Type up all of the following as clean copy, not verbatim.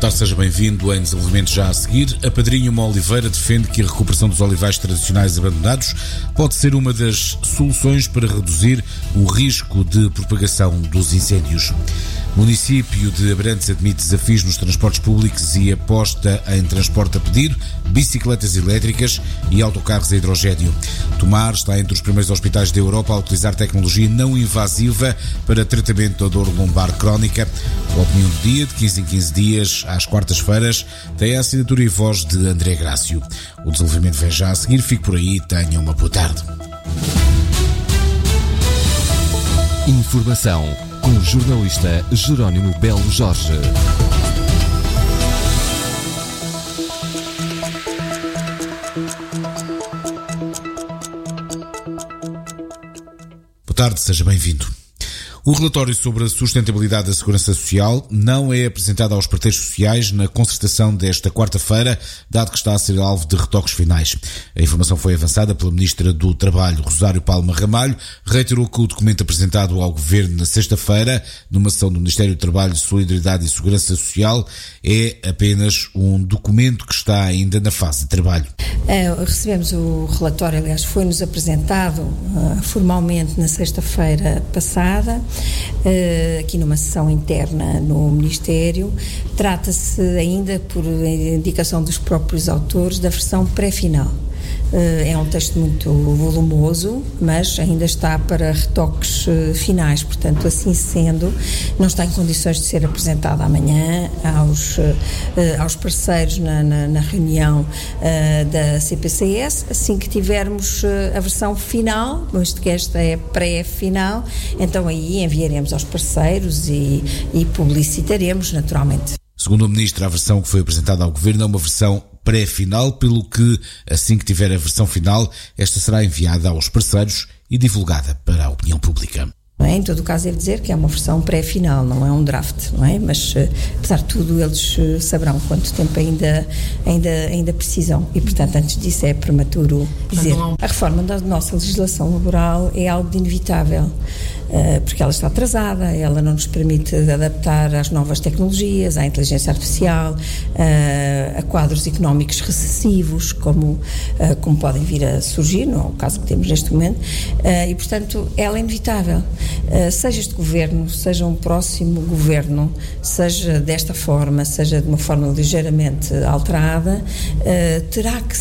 tarde, seja bem-vindo. Em desenvolvimento já a seguir, a Padrinho Oliveira defende que a recuperação dos olivais tradicionais abandonados pode ser uma das soluções para reduzir o risco de propagação dos incêndios. O município de Abrantes admite desafios nos transportes públicos e aposta em transporte a pedido, bicicletas elétricas e autocarros a hidrogênio. Tomar está entre os primeiros hospitais da Europa a utilizar tecnologia não invasiva para tratamento da dor lombar crónica. A opinião do dia, de 15 em 15 dias, às quartas-feiras, tem a assinatura e voz de André Grácio. O desenvolvimento vem já a seguir. Fique por aí. Tenha uma boa tarde. Informação com o jornalista Jerónimo Belo Jorge. Boa tarde, seja bem-vindo. O relatório sobre a sustentabilidade da Segurança Social não é apresentado aos parceiros sociais na concertação desta quarta-feira, dado que está a ser alvo de retoques finais. A informação foi avançada pela Ministra do Trabalho, Rosário Palma Ramalho, reiterou que o documento apresentado ao Governo na sexta-feira, numa sessão do Ministério do Trabalho, Solidariedade e Segurança Social, é apenas um documento que está ainda na fase de trabalho. Recebemos o relatório, aliás, foi-nos apresentado formalmente na sexta-feira passada, aqui numa sessão interna no Ministério. Trata-se ainda, por indicação dos próprios autores, da versão pré-final. É um texto muito volumoso, mas ainda está para retoques finais, portanto, assim sendo, não está em condições de ser apresentado amanhã aos parceiros na reunião da CPCS. Assim que tivermos a versão final, visto que esta é pré-final, então aí enviaremos aos parceiros e publicitaremos naturalmente. Segundo a Ministra, a versão que foi apresentada ao Governo é uma versão pré-final, pelo que, assim que tiver a versão final, esta será enviada aos parceiros e divulgada para a opinião pública. Em todo o caso, devo dizer que é uma versão pré-final, não é um draft, não é? Mas, apesar de tudo, eles saberão quanto tempo ainda precisam e, portanto, antes disso é prematuro dizer. A reforma da nossa legislação laboral é algo de inevitável, porque ela está atrasada, ela não nos permite adaptar às novas tecnologias, à inteligência artificial, a quadros económicos recessivos, como podem vir a surgir, não é o caso que temos neste momento, e, portanto, ela é inevitável. Seja este governo, seja um próximo governo, seja desta forma, seja de uma forma ligeiramente alterada, terá que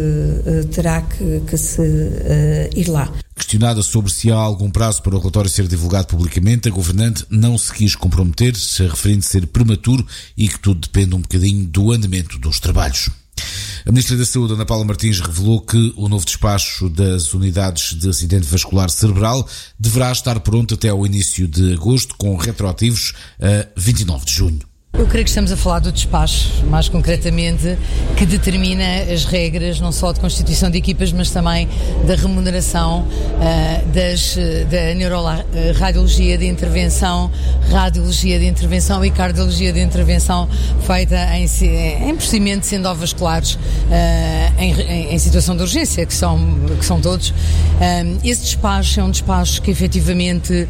se ir lá. Questionada sobre se há algum prazo para o relatório ser divulgado publicamente, a governante não se quis comprometer, referindo ser prematuro e que tudo depende um bocadinho do andamento dos trabalhos. A Ministra da Saúde, Ana Paula Martins, revelou que o novo despacho das unidades de acidente vascular cerebral deverá estar pronto até ao início de agosto, com retroativos a 29 de junho. Eu creio que estamos a falar do despacho, mais concretamente, que determina as regras não só de constituição de equipas, mas também da remuneração da neuroradiologia de intervenção, radiologia de intervenção e cardiologia de intervenção feita em procedimentos endovasculares em situação de urgência, que são todos. Esse despacho é um despacho que efetivamente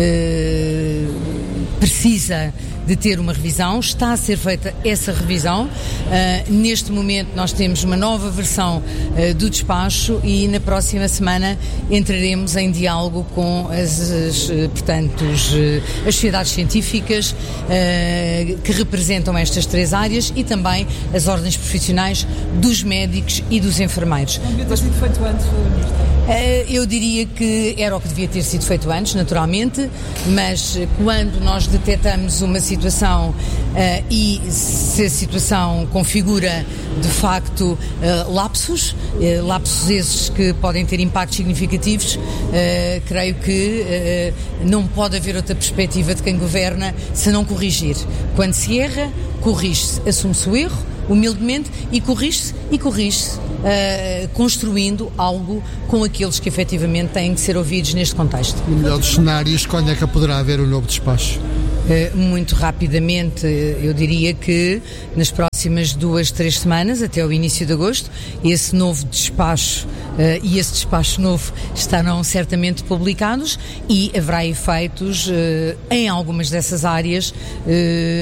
precisa de ter uma revisão, está a ser feita essa revisão. Neste momento nós temos uma nova versão do despacho e na próxima semana entraremos em diálogo com as sociedades científicas que representam estas três áreas e também as ordens profissionais dos médicos e dos enfermeiros. Não devia ter sido feito antes, Ministra? Eu diria que era o que devia ter sido feito antes, naturalmente, mas quando nós detectamos uma situação e se a situação configura de facto lapsos esses que podem ter impactos significativos, creio que não pode haver outra perspectiva de quem governa se não corrigir. Quando se erra, corrige-se, assume-se o erro humildemente e corrige-se construindo algo com aqueles que efetivamente têm que ser ouvidos neste contexto. No melhor dos cenários, quando é que poderá haver o novo despacho? Muito rapidamente, eu diria que nas próximas 2-3 semanas, até o início de agosto, esse novo despacho e esse despacho novo estarão certamente publicados e haverá efeitos em algumas dessas áreas